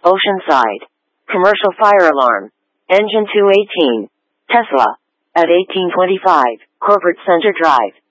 Oceanside. Commercial fire alarm. Engine 218. Tesla. At 1825, Corporate Center Drive.